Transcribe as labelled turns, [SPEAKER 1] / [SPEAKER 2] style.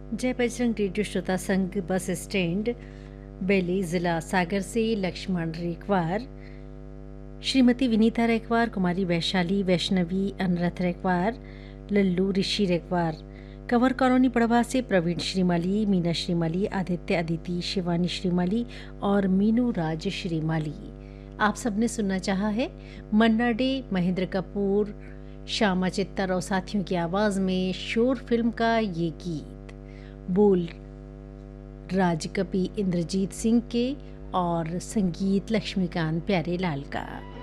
[SPEAKER 1] जय बजरंग रेडियो श्रोता संघ बस स्टैंड बेली जिला सागर से लक्ष्मण रेखवार, श्रीमती विनीता रेखवार, कुमारी वैशाली, वैष्णवी, अनरथ रेखवार, लल्लू, ऋषि रेखवार, कंवर कॉलोनी पड़वा से प्रवीण श्रीमाली, मीना श्रीमाली, आदित्य अदिति, शिवानी श्रीमाली और मीनू राज श्रीमाली। आप सबने सुनना चाहा है मन्ना डे, महेंद्र कपूर, श्यामा चित्तर और साथियों की आवाज में शोर फिल्म का ये गीत। बोल राजकपि इंद्रजीत सिंह के और संगीत लक्ष्मीकांत प्यारेलाल का।